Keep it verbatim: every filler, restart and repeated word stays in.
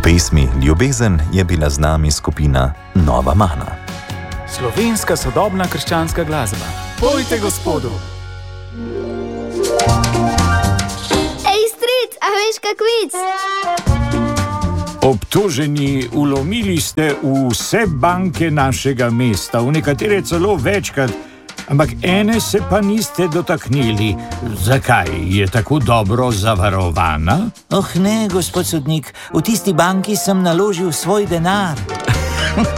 pesmi Ljubezen je bila z nami skupina Nova Mana. Slovenska sodobna krščanska glasba. Pojte Gospodu! Ej, stric, a veš kak vic? Obtoženi, vlomili ste v vse banke našega mesta, v nekatere celo večkrat, ampak ene se pa niste dotaknili. Zakaj? Je tako dobro zavarovana? Oh ne, gospod sodnik, v tisti banki sem naložil svoj denar.